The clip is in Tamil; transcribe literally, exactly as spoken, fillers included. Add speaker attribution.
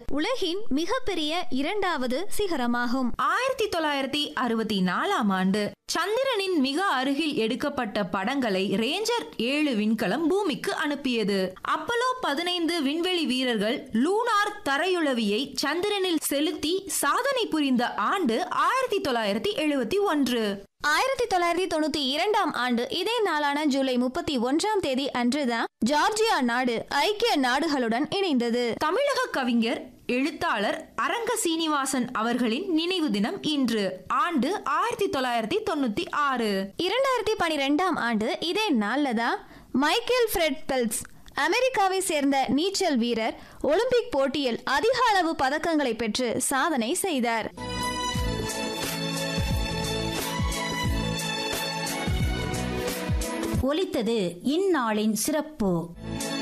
Speaker 1: உலகின் மிகப்பெரிய இரண்டாவது சிகரமாகும்.
Speaker 2: ஆயிரத்தி தொள்ளாயிரத்தி அறுபத்தி நாலாம் ஆண்டு சந்திரனின் மிக அருகில் எடுக்கப்பட்ட படங்களை ரேஞ்சர் ஏழு விண்கலம் பூமிக்கு அனுப்பியது. அப்போலோ பதினைந்து விண்வெளி வீரர்கள் லூனார் தரையுளவியை சந்திரனில் செலுத்தி சாதனை புரிந்த ஆண்டு ஆயிரத்தி தொள்ளாயிரத்தி எழுபத்தி ஒன்று.
Speaker 1: ஆயிரத்தி தொள்ளாயிரத்தி தொண்ணூத்தி இரண்டாம் ஆண்டு இதே நாளான ஜூலை முப்பத்தி ஒன்றாம் தேதி அன்றுதான் ஜார்ஜியா நாடு ஐக்கிய நாடுகளுடன் இணைந்தது.
Speaker 2: தமிழக கவிஞர் எழுத்தாளர் அரங்க சீனிவாசன் அவர்களின் நினைவு தினம் இன்று. ஆண்டு ஆயிரத்தி தொள்ளாயிரத்தி தொண்ணூத்தி ஆறு.
Speaker 1: இரண்டாயிரத்தி பனிரெண்டாம் ஆண்டு இதே நாள்ல தான் மைக்கேல் ஃப்ரெட் பெல்ப்ஸ் அமெரிக்காவை சேர்ந்த நீச்சல் வீரர் ஒலிம்பிக் போட்டியில் அதிக அளவு பதக்கங்களை பெற்று சாதனை செய்தார்.
Speaker 3: ஒலித்தது இந்நாளின் சிறப்பு.